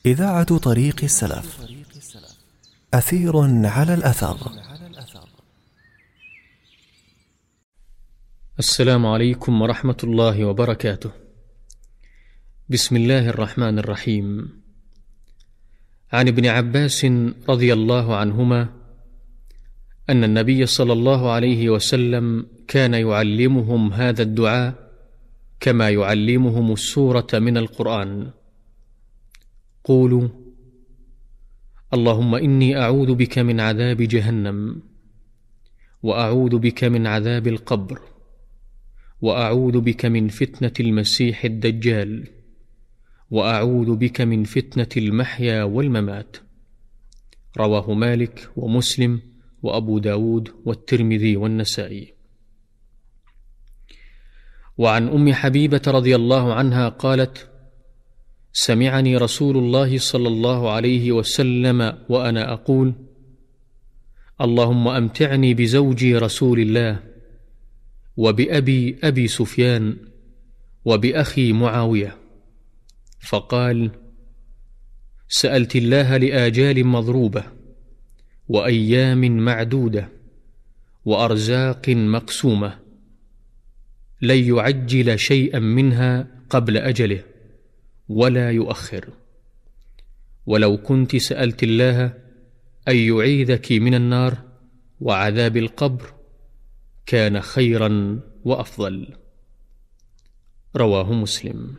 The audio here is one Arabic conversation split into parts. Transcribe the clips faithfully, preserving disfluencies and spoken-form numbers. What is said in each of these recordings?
إذاعة طريق السلف، أثير على الأثر. السلام عليكم ورحمة الله وبركاته. بسم الله الرحمن الرحيم. عن ابن عباس رضي الله عنهما أن النبي صلى الله عليه وسلم كان يعلمهم هذا الدعاء كما يعلمهم السورة من القرآن: قولوا: اللهم إني أعوذ بك من عذاب جهنم، وأعوذ بك من عذاب القبر، وأعوذ بك من فتنة المسيح الدجال، وأعوذ بك من فتنة المحيا والممات. رواه مالك ومسلم وأبو داود والترمذي والنسائي. وعن أم حبيبة رضي الله عنها قالت: سمعني رسول الله صلى الله عليه وسلم وأنا أقول: اللهم أمتعني بزوجي رسول الله، وبأبي أبي سفيان، وبأخي معاوية. فقال: سألت الله لآجال مضروبة، وأيام معدودة، وأرزاق مقسومة، لن يعجل شيئا منها قبل أجله ولا يؤخر. ولو كنت سألت الله أن يعيذك من النار وعذاب القبر كان خيرا وأفضل. رواه مسلم.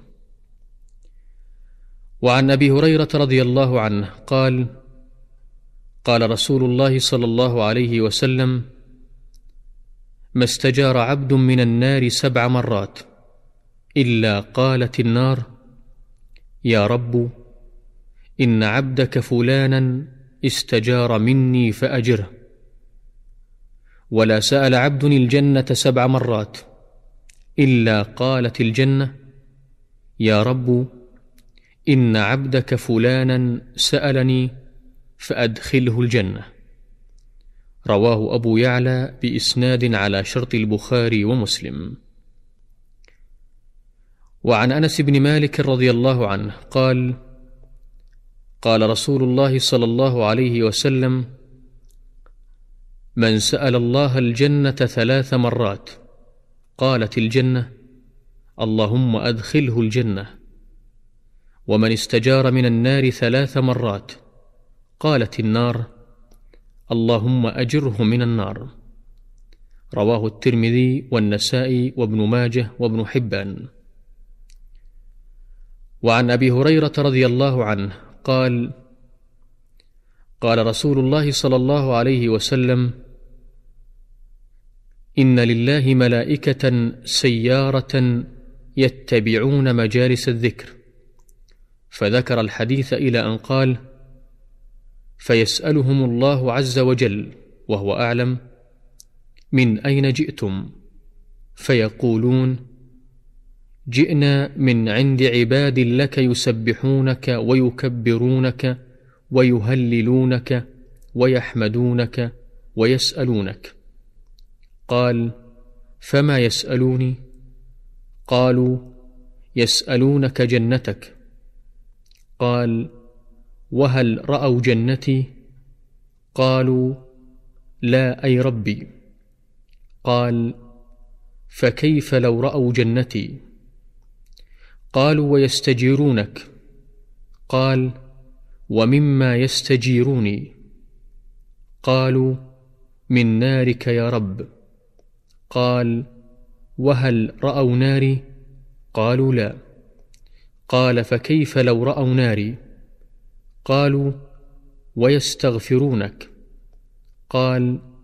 وعن أبي هريرة رضي الله عنه قال: قال رسول الله صلى الله عليه وسلم: ما استجار عبد من النار سبع مرات إلا قالت النار: يا رب، إن عبدك فلانا استجار مني فأجره. ولا سأل عبد الجنة سبع مرات إلا قالت الجنة: يا رب، إن عبدك فلانا سألني فأدخله الجنة. رواه أبو يعلى بإسناد على شرط البخاري ومسلم. وعن أنس بن مالك رضي الله عنه قال: قال رسول الله صلى الله عليه وسلم: من سأل الله الجنة ثلاث مرات قالت الجنة: اللهم أدخله الجنة. ومن استجار من النار ثلاث مرات قالت النار: اللهم أجره من النار. رواه الترمذي والنسائي وابن ماجه وابن حبان. وعن أبي هريرة رضي الله عنه قال: قال رسول الله صلى الله عليه وسلم: إن لله ملائكة سيارة يتبعون مجالس الذكر. فذكر الحديث إلى أن قال: فيسألهم الله عز وجل وهو أعلم: من أين جئتم؟ فيقولون: جئنا من عند عباد لك يسبحونك ويكبرونك ويهللونك ويحمدونك ويسألونك. قال: فما يسألوني؟ قالوا: يسألونك جنتك. قال: وهل رأوا جنتي؟ قالوا: لا أي ربي. قال: فكيف لو رأوا جنتي؟ قالوا: ويستجيرونك. قال: ومما يستجيروني؟ قالوا: من نارك يا رب. قال: وهل رأوا ناري؟ قالوا: لا. قال: فكيف لو رأوا ناري؟ قالوا: ويستغفرونك. قال: